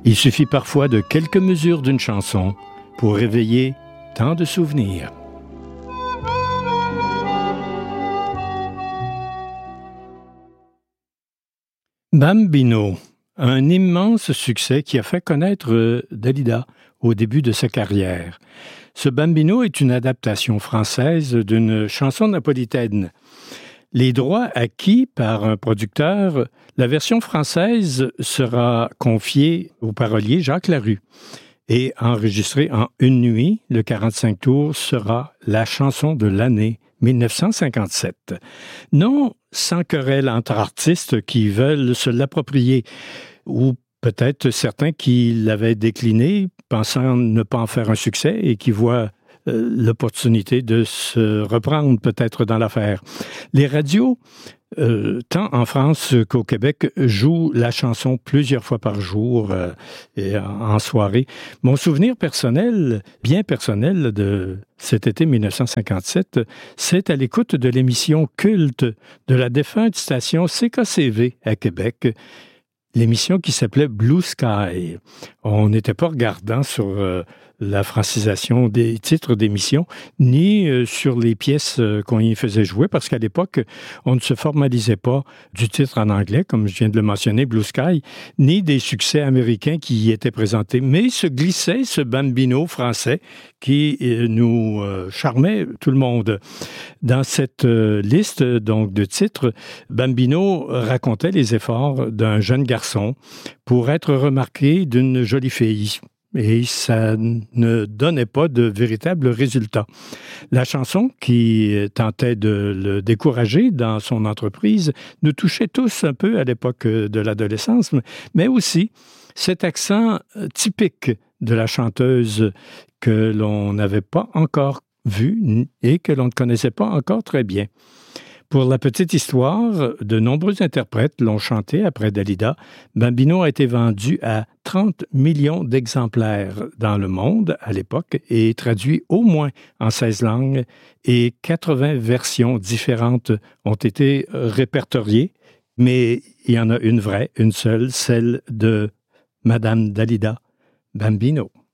Il suffit parfois de quelques mesures d'une chanson pour réveiller tant de souvenirs. Bambino, un immense succès qui a fait connaître Dalida au début de sa carrière. Ce Bambino est une adaptation française d'une chanson napolitaine. Les droits acquis par un producteur, la version française sera confiée au parolier Jacques Larue. Et enregistrée en une nuit, le 45 tours sera la chanson de l'année 1957. Non sans querelle entre artistes qui veulent se l'approprier, ou peut-être certains qui l'avaient décliné, pensant ne pas en faire un succès et qui voient l'opportunité de se reprendre peut-être dans l'affaire. Les radios, tant en France qu'au Québec, jouent la chanson plusieurs fois par jour et en soirée. Mon souvenir personnel, bien personnel, de cet été 1957, c'est à l'écoute de l'émission culte de la défunte station CKCV à Québec, l'émission qui s'appelait Blue Sky. On n'était pas regardant sur la francisation des titres d'émission, ni sur les pièces qu'on y faisait jouer, parce qu'à l'époque, on ne se formalisait pas du titre en anglais, comme je viens de le mentionner, Blue Sky, ni des succès américains qui y étaient présentés, mais se glissait ce Bambino français qui nous charmait tout le monde. Dans cette liste donc de titres, Bambino racontait les efforts d'un jeune garçon pour être remarqué d'une jolie fille. Et ça ne donnait pas de véritables résultats. La chanson, qui tentait de le décourager dans son entreprise, nous touchait tous un peu à l'époque de l'adolescence, mais aussi cet accent typique de la chanteuse que l'on n'avait pas encore vu et que l'on ne connaissait pas encore très bien. Pour la petite histoire, de nombreux interprètes l'ont chanté après Dalida. Bambino a été vendu à 30 millions d'exemplaires dans le monde à l'époque et traduit au moins en 16 langues et 80 versions différentes ont été répertoriées. Mais il y en a une vraie, une seule, celle de Madame Dalida Bambino.